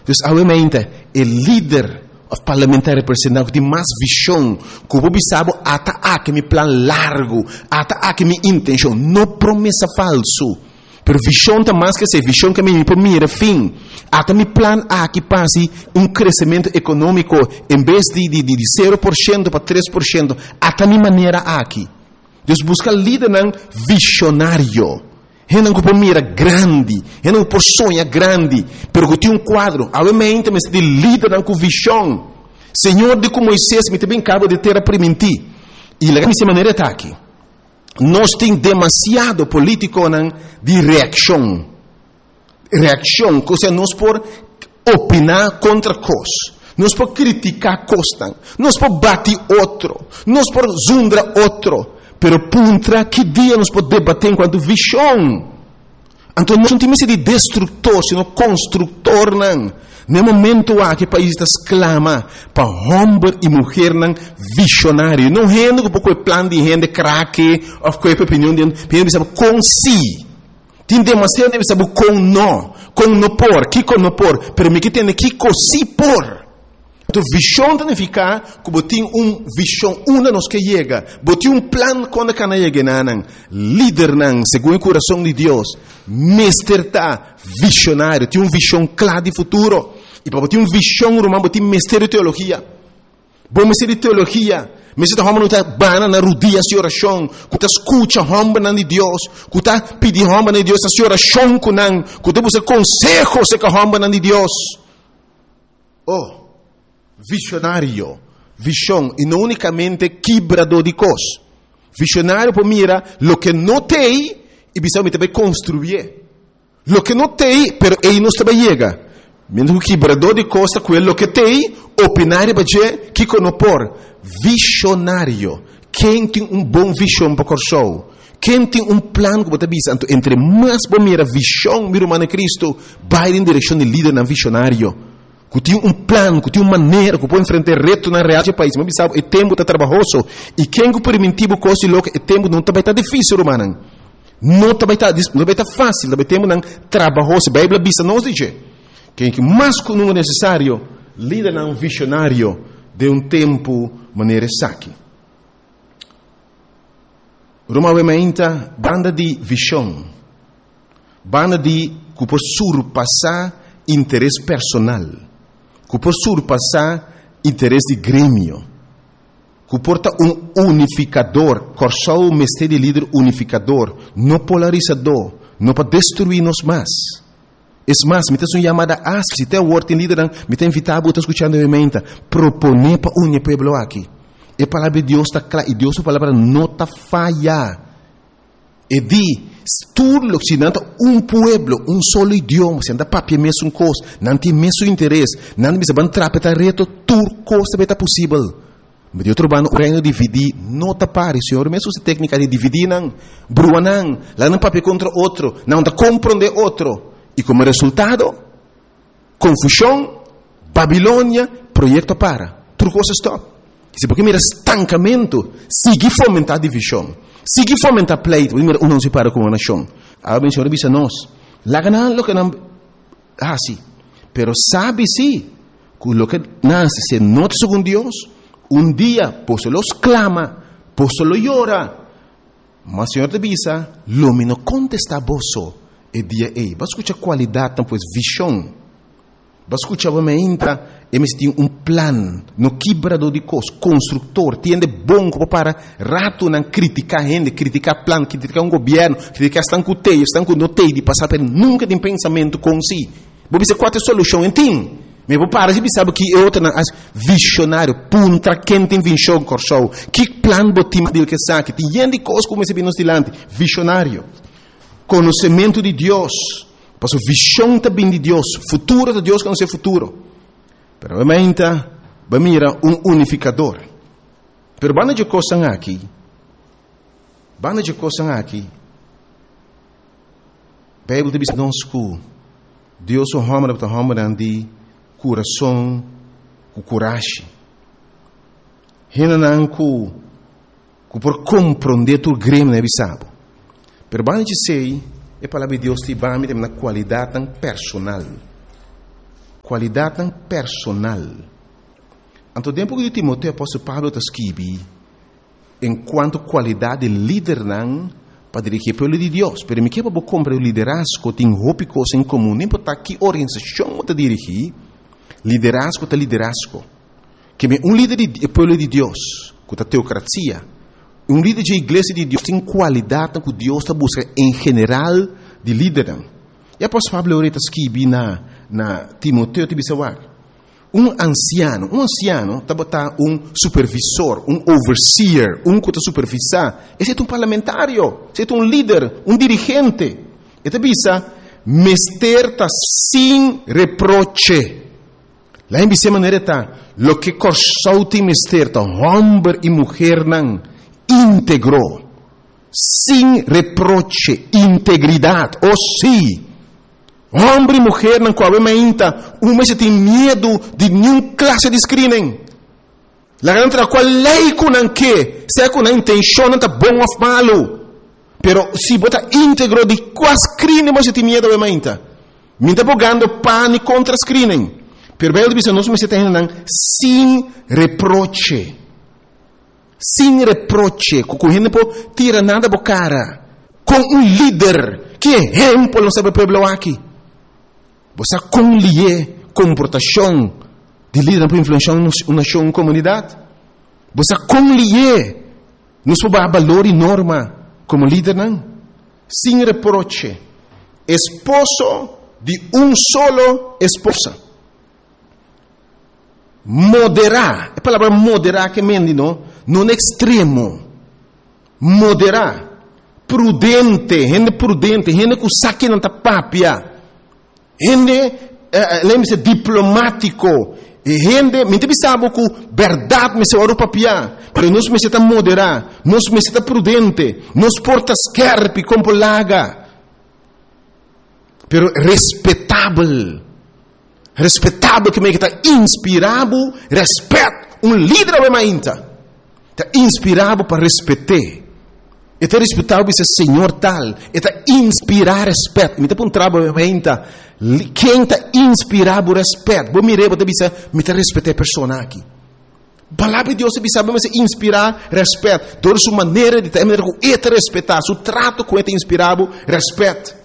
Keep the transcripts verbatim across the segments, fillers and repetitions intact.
Dus, obviamente, o líder parlamentar representante tem mais visão, que o povo sabe até aqui meu plano largo, até aqui minha intenção, não promessa falso. Pero visão está mais que ser visão que me por mira fim. Até meu plano aqui passe um crescimento econômico em vez de, de, de zero por cento para três por cento, até minha maneira aqui. Deus busca líder não visionário. Ele por mira grande, ele por sonha grande, pero que tem um quadro, obviamente, mas de líder não com visão. Senhor, de como Moisés me também acaba de ter a permitir. E a minha maneira está aqui. Nós temos demasiado político não, de reação. Reação, ou seja, nós por opinar contra coisas. Nós por criticar coisas. Nós por bater outro. Nós por zundar outro. Pero puntra que dia nós podemos debater enquanto visão. Então nós não temos de destrutor, sino construtor. Não. No momento há que o país está exclama para homem e mulher não visionário. Não é um pouco o plano de gente craque ou qualquer opinião de gente sabe com si. Tem demasiado de saber com não, com não por, que com não por, pero me que tem que com si por. Então, visão significa que você tem uma visão, uma nos que chega. Você tem um plano quando can chega, não. Líder, não, segundo o coração de Deus. Mestre, tá, visionário. Tem uma visão clara de futuro. E para você ter uma visão, você tem mestre de teologia. Bom mestre de teologia. Mestre de homem não está bana na rodilha de oração. Que está escuta homem de Deus. Que está pedindo homem de Deus a oração com não. Que está buscando consejo se que homem de Deus. Oh. Visionário, visão, e não unicamente quebrador de coisas. Visionário, por mira, lo que não tem, e precisa também construir. Lo que não tem, pero ele não também chega. Mesmo quebrador de coisas, aquilo que tem, opinar e dizer, que não por. Visionário, quem tem um bom visão para o coração, quem tem um plano que você bisa, entre mais por mira, visão, meu irmão Cristo, vai em direção de líder na visionário. Que tem um plano, que tem uma maneira, que pode enfrentar reto na realidade do país. Mas sabe, o tempo está trabalhoso. E quem que permitiu coisa louca, o tempo não vai estar difícil, irmão. Não vai estar, não vai estar fácil, o tempo não trabalhoso. A Bíblia bisa nos diz. Quem que mais que não é necessário, líder não visionário de um tempo maneira saque. Romaamente, banda de visão. Banda de que pode surpassar interesse personal. Que por surpassar interesse de grêmio, que porta um unificador, corsou o mestre de líder unificador, não polarizador, não para destruir-nos mais. É mais, me tem uma chamada a se tem o ordem líder, me tem invitado a estar escutando a mente, proponer para unir o povo aqui. E a palavra de Deus está clara, e Deus a palavra não está falha. E di, tudo se não um pueblo, um solo idioma, se não papia mesmo coisa, não tem mesmo interesse, não tem mesmo trapeta reto, tudo coisa está possível. Mas eu trabalho o reino dividir, não está pare, senhor, mesmo se técnica de dividir não, brua não, lá não papia contra outro, não está compreender outro, e como resultado, confusão, Babilônia, projeto para, tudo coisa stop. Se porque mira estancamento, sigue fomentar divisão. Sigue fomentar pleito. Mira, um não se para com uma nação. A o Senhor diz a nós, lá ganhar lo que não ah, sim. Pero sabe sim, que lo que nasce se nota segundo Deus, um dia, por se los clama, por se lo llora. Mas o Senhor te avisa, lo me não contesta vosso, e dia ei. Vai escutar qualidade, então, pois, visão. Vai escutar, vai entra, e me tem um plano, no quebrador de coisas, construtor, tem de bom para rato não criticar gente, criticar plano, criticar um governo, criticar estão com teia, estão com notei de passar por nunca tem pensamento com si. Vou dizer qual é a solução, entende? Mas vou parar, você sabe que é outra, visionário, punta, quem tem visão, coração, que plano botim dele que sabe, tem gente de coisas como esse nos dilante, visionário, conhecimento de Deus. Porque a visão também de Deus, futuro de Deus que não é futuro. Pero obviamente, vai mirar um unificador. Pero banda de coisas aqui, banda de coisas aqui, a Bíblia diz nós que Deus é o homem da homem de coração, com coragem. Ele não que por compreender tu grêmio não é sabe. Pero banda de sei, a palavra de Deus te vai me dar uma qualidade tão personal. qualidade não personal. Anto tempo que Timoteo apóstolo Pablo está escrevendo, enquanto qualidade de líder não para dirigir o povo de Deus. Pero me quer para comprar o liderazgo, tem roupa coisa em comum, nem para que organização está dirigir, liderazgo está liderazgo. Que um líder do povo de Deus, com a teocracia, um líder de igreja de Deus tem qualidade que Deus está buscando em geral de líder. E após Pablo está escrevendo na, na Timoteo, te disse, um anciano, um anciano está botar um supervisor, um overseer, um que está supervisar. Esse é um parlamentário, esse é um líder, um dirigente. E te disse, mester está sem reproche. Lá em dessa maneira está, lo que corsou tem mester está, homem e mulher não, íntegro, sem reproche, integridade, ou sim. Homem e mulher não qual ainda, uma se tem medo de nenhuma classe de screening. La grande qual lei com não que, se com a intenção não tá bom ou malo, pero se bota íntegro de qual screening você tem medo ainda. Me está bogando pânico contra screening. Pero bem dizer nós me tem não sem reproche, sem reproche, com gente por tira nada bo cara, com um líder que exemplo não sabe pueblo aqui. Você conlier comportação de líder para influenciar uma nação, uma comunidade. Você conlier nos valor e norma como líder não. Sem reproche. Esposo de um solo esposa. Moderar. A palavra moderar que mende não, não extremo. Moderar. Prudente, gente prudente, gente que saque não tá papia. Gente, uh, lembre-se, diplomático. Gente, me sabe que verdade me se ora papia, mas nós me está moderar, nós me está prudente, nós porta scarpe como laga. Pero respeitável. Respeitável que me está inspirado, respeito. Um líder é mais ainda. Está inspirado para respeitar. Está respeitado esse Senhor tal. Está inspirar respeito. Me está um trabalho ainda. Quem está inspirado por respeito? Vou mirar, vou dizer, me está respeitar a pessoa aqui. A palavra de Deus sabe mas inspirar respeito. Toda sua maneira de ter, está respeitar, seu trato com ele inspirado respeito.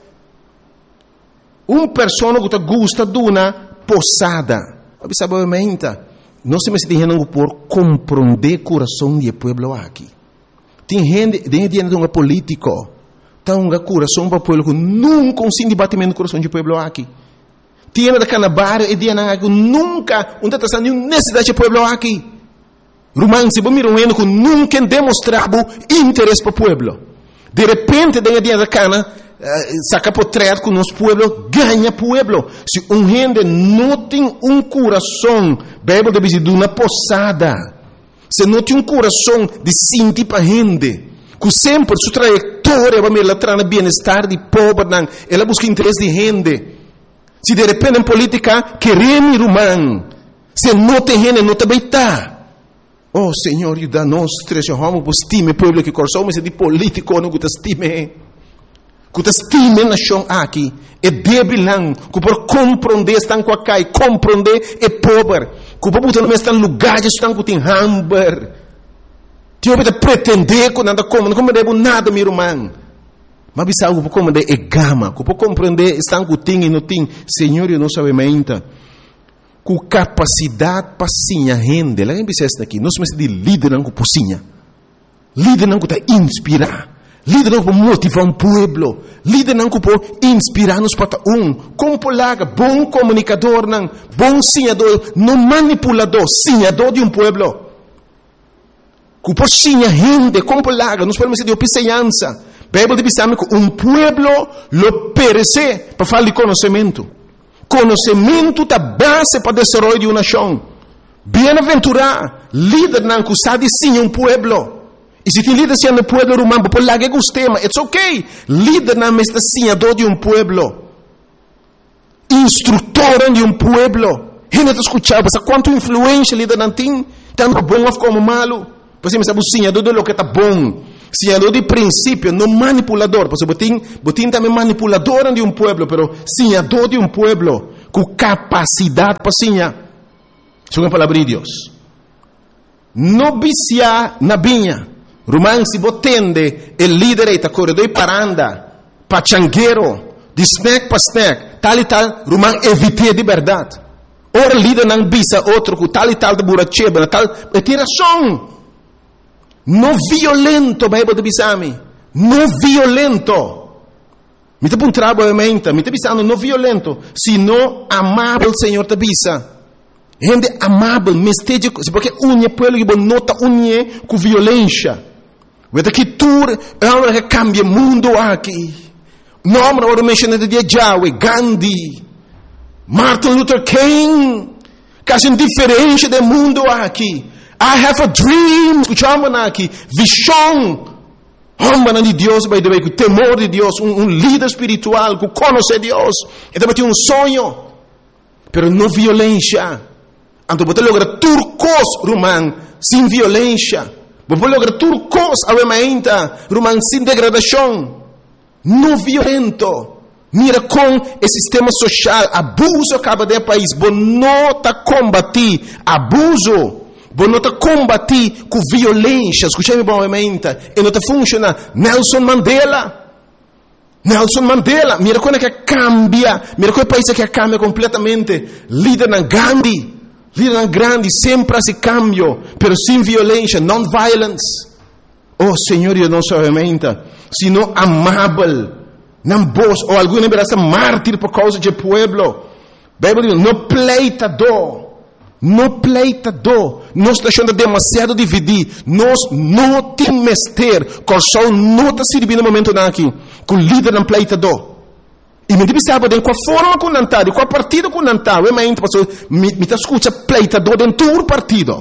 Uma pessoa que gosta de uma posada. Sabe ainda? Não se me está por compreender o coração do povo aqui. Tem gente, tem gente um político, tem um coração para o povo que nunca consegue debatimento do coração do povo aqui. Tem da canabar e tem que nunca, não está nenhuma necessidade do povo aqui. Romano, se você mira um que nunca demonstrava interesse para o povo. De repente, tem da cana, saca portrait com o nosso povo, ganha o povo. Se um gente não tem um coração, Bíblia deve dizer, de uma posada. Se não tem um coração de sentir para a gente, que sempre sua trajetória vai me levar no bem-estar de pobre, ela busca interesse de gente. Se de repente em política queremos romano, se não tem gente, não também está. Oh Senhor, ajuda-nos, três homens, que estime o povo que coração, mas é de político, não que estime. Que estime a nação aqui, é débil não, que por compreender estão com a cai, compreender é pobre. Que o povo não está em lugares estão com tem hamburger. Tio vai pretender que nada como, não compreende nada, meu irmão. Mas bisa algo para compreender é gama, que para compreender estão com tem e não tem. Senhor, eu não sabe ainda. Com capacidade para sinha rende. Lá em Bissesta aqui, nós somos de líder não com pocinha. Líder não que está inspirar. Líder não para motivar um povo. Líder não que para inspirar-nos para um. Como polaga, bom comunicador, não, bom sinhador, não manipulador, sinhador de um povo. Que por sinha rende, como polaga, nós podemos dizer de opiceança. Bíblia diz que um povo lo perece para falar de conhecimento. Conhecimento é a base para o desenvolvimento de uma nação. Bem-aventurado, líder não que sabe sim um povo. E se tem líder sendo povo romano, por lá que gostema, it's okay. Líder não é senhador de um povo. Instrutor de um povo. Gente está escutando, mas quanto influência líder não tem, tanto bom como malo. Você me sabe o senhador de lo que está bom. Senhador de princípio, não manipulador. Porque botim, botim também manipulador de um povo, pero senhador de um povo. com capacidade para sinha. Isso é a palavra de Deus. Não vicia na binha. Romano, se você tende, o líder está corredor e paranda, pachangueiro, de snack para snack, tal e tal, Romano, evite de verdade. Ora, líder não bisa outro, com tal e tal de buracheba, tal, é tiração. Não violento, Bíblia de bisami. Não violento. Me está puntrando a mente, me está bisando, não violento, sino amável, Senhor, te bisa. Gente amável, mestejo, porque unha pueblo que nota unha com violência. Vete que tu é hora que cambia o mundo aqui. Nome agora mencionado de Yahweh, Gandhi, Martin Luther King, quase diferente do mundo aqui. I have a dream, escutamos aqui, visão. Homem de Deus, by the way, com temor de Deus, um, um líder espiritual, que conhece Deus. E também tem um sonho, pero não violência. Então, você logra turcos, Romano, sem violência. Você logra turcos, alemaenta, Romano, sem degradação. Não violento. Mira com o sistema social, abuso acaba de país. Você não está combatir abuso. Você não está combatir com violência. Escutei-me bom, alemaenta. E não está funcionando. Nelson Mandela. Nelson Mandela. Mira como é que cambia. Mira como é o país que cambia completamente. Líder na Gandhi. Líder grande, sempre se cambio, pero sem violência, non-violence. Oh, Senhor, eu não sou aumenta, sino amável, não vos, ou alguma vez mártir por causa do pueblo. Bíblia diz, não pleitador, não pleitador, nós estamos deixando demasiado dividir, nós não temos mester, com o sol não está servindo no momento aqui, com o líder não pleitador. E me diz, sabe, de qual forma com nantar, de qual partido com nantar, eu me me me escuta pleitador dentro do partido.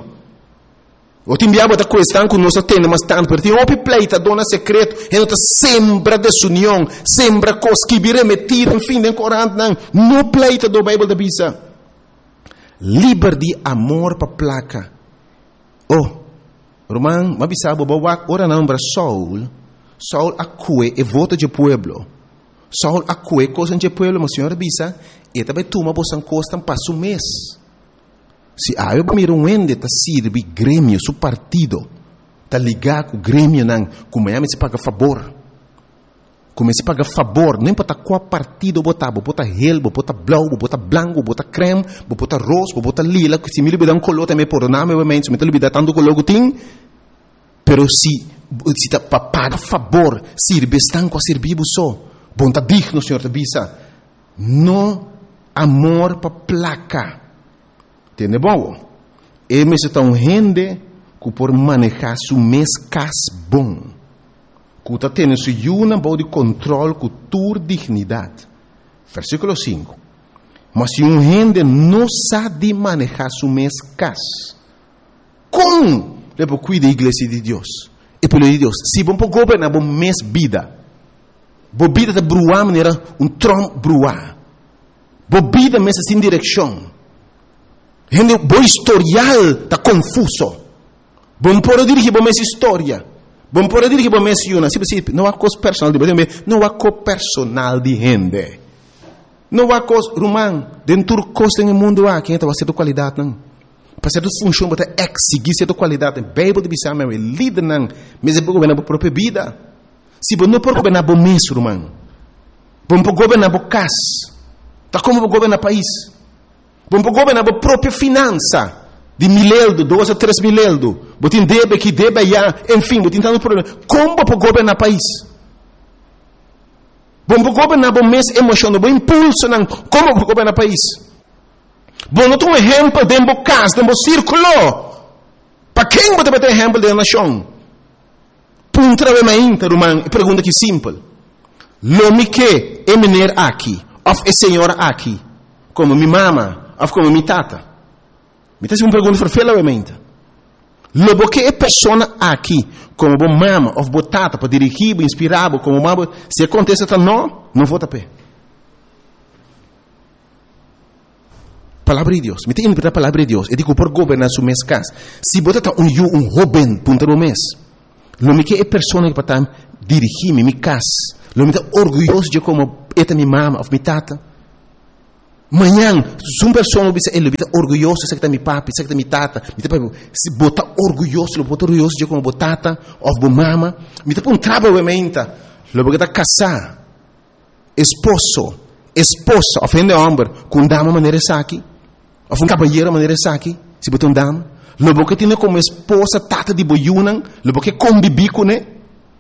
Eu te enviava da questão que nós temos, mas tanto, porque tem um pleitador na secreto, e nós sembra desunião, sembra coisas que virem metidas, enfim, de Corão, não, não pleitador, Bíblia da Bisa. Liberdade, amor para placa. Oh, Romano, mas sabe, ora não, para Saul, Saul acue e vota de pueblo. Saul acue coisa de pueblo, mas senhor bisa, e também toma bosan costa passo um mês. Se a eu miro um ende tá sirve grêmio, su partido, tá ligado com o grêmio não, como é se paga favor. Como se paga favor, não importa qual partido botar, bota relbo, bota blau, bota branco, bota creme, bota rosa, bota lila, que se me libera um color também por nome, obviamente, se me libera tanto color que tem, pero se se tá paga favor, sirve estão com a servir só. Bom, está digno, Senhor, te bisa. No amor para placa. Entende bom? E me se tão rende que por manejar su mês cas bom. Que está tendo su uma boa de controle com tua dignidade. Versículo cinco. Mas se um rende não sabe manejar su mês cas, como depois cuida da igreja de Deus? E pelo de Deus, se bom para governar bom mês vida. Bobida está bruar maneira um trom bruar. Bobida mesa sem direção. Gente, bom historial está confuso. Bom por dirigir bom mesa história. Bom por dirigir bom mesa uma. Não há coisa personal de gente. Não há coisa personal de gente. Não há coisa romano. Dentro do coisa no mundo há quem está fazendo qualidade não. Para ser função para exigir certa qualidade. Bíblia de bisama é líder não. Mas é para governar a própria vida. Se você não pode governar o mês, irmão, você pode governar o cas, tá como você governar o país, você pode governar a própria finança, de mileldo, dois a três mileldo, você tem débito que débito já, enfim, você tem tanto problema. Como você pode governar o país? Você pode governar o mês emocional, o impulso, não. Como você pode governar o país? Você não tem um exemplo dentro do cas, dentro do círculo. Para quem você vai ter exemplo da nação? Puntra ve mainta, irmão, e pergunta que simples. Lo me que é menino aqui, of é senhora aqui, como minha mama, of como minha tata. Me tem uma pergunta para fela ve mainta. Lo que é pessoa aqui, como bo mama, of bo tata, para dirigir, inspirar, como mama, se acontece tá não, não vou tapar. Palavra de Deus, me tem que a palavra de Deus. Eu digo por governar su mês cas. Se você tá um um jovem, punta no mês. Lo que é pessoa que para dirigir-me, me casa. Lo que é orgulhoso de como é minha mama ou minha tata. Amanhã, se uma pessoa ele está orgulhoso, sei que está meu papi, sei que está minha tata, se botar orgulhoso, botar orgulhoso de como botata, ou bo mama, me está um trabalho menta, lo porque está casar, esposo, esposa, ofende homem, com dama maneira saki, ou um cabalheiro maneira saki, se botar um dama, lo porque tem como esposa tata de boiunan, lo porque convivi com ele.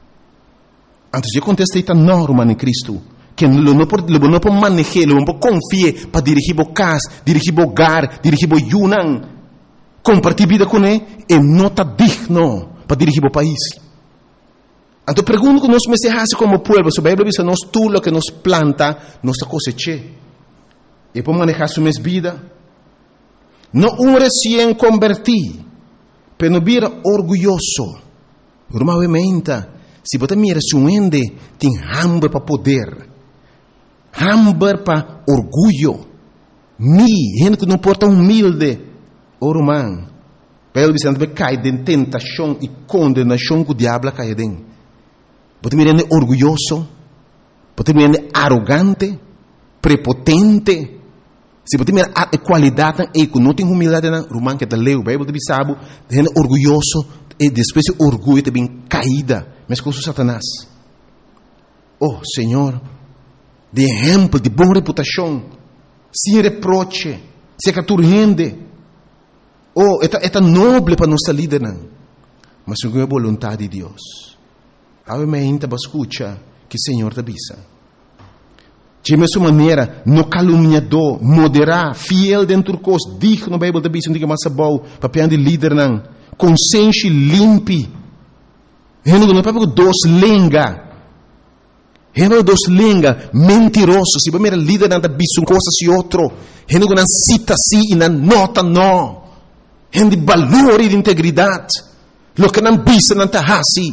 Antes de contestar esta norma em Cristo, que não não pode não pode manejar, não pode confiar para dirigir o casa, dirigir o hogar, dirigir o yunan, compartilhar vida com ele, e não está digno para dirigir o país. Então pergunto que nós me se como povo, se a Bíblia diz nós tudo o que nos planta, nós cosecha. E para manejar sua vida, não um recém convertido, mas não vira orgulhoso. Normalmente, se você mira se um ende tem hambre para poder, hambre para orgulho, mi, gente que não porta humilde, o romano, pelo que você cai de tentação e condenação que o diabo cai dentro. Você mira orgulhoso, você mira arrogante, prepotente. Se você mira a qualidade e que não tem humildade na romano que está leu, Bíblia de sabe, gente orgulhoso e depois o orgulho também caída. Mas com Satanás. Oh, Senhor, de exemplo, de boa reputação, sem reproche, sem caturrende. Oh, é tão nobre para nossa líder, não. Mas segundo a vontade de Deus. Obviamente, você escuta que o Senhor te avisa. De mesma maneira, no caluniador, moderar, fiel dentro do curso, digno, a Bíblia te avisa, não diga mais bom, para de líder, não. Consciência limpe. Ele não é dos lenga. Ele não é dos lenga, mentiroso. Se você líder não bisa uma coisa se outro. Ele não cita si e não nota não. Ele de valor e de integridade. Lo que não bisa não está assim.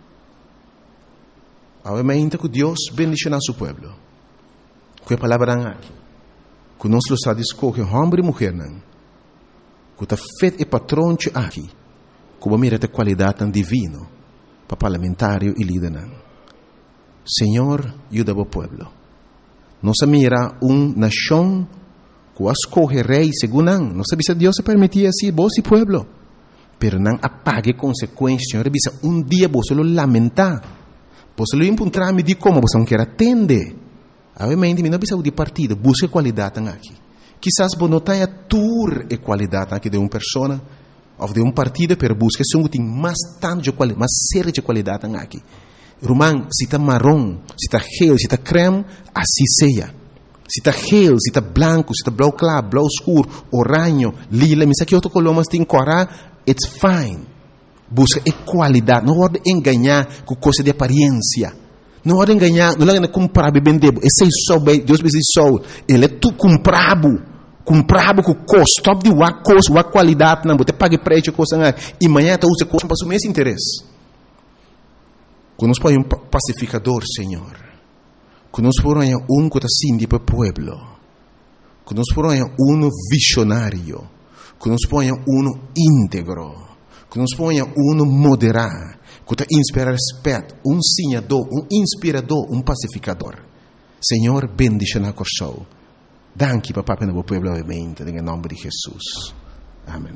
Obviamente que Deus bendicioná seu povo. Que a palavra aqui. Que nós lo está escolher homem e mulher não. Que está feito e patrão aqui. Que você mira a qualidade divina. Para parlamentário e líder. Senhor, ajuda o povo. Nós mira uma nação que escolhe rei segundo não. Nós sabemos que Deus se permitia assim, vos e povo. Pero não apague consequências. Senhor, diz um dia você lo lamentar. Você lo encontrar me diz como você não quer atender. Obviamente, não precisa de partido. Busque qualidade aqui. Quizás você não tenha tour e qualidade aqui de uma pessoa. Of de um partido, pero busca se tem mais tanto de qualidade, mais séria de qualidade aqui. Romano, se está marrom, se está gel, se está creme, assim seja. Se está gel, se está branco, se está blau claro, blau escuro, oranho, lila, mas aqui outro color, mas tem cora, it's fine. Busca a qualidade, não pode enganar com coisa de aparência. Não pode enganar, não pode comprar e vender. Esse é só, Deus me diz só, ele é tu comprado. Comprava com custo, top de uma coisa, uma qualidade, não, você paga preço, coisa, e amanhã você usa coisa para o mesmo interesse. Que nós põe um pacificador, Senhor. Que nós põe um que está assim para o povo. Que nós põe um visionário. Que nós põe um íntegro. Que nós põe um moderado. Que está inspira respeito, um sinhador, um inspirador, um pacificador. Senhor, bendice na corção. Danke, papá, para o povo, obviamente, em nome de Jesus. Amém.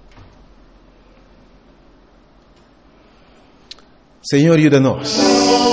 Senhor, ajuda-nos.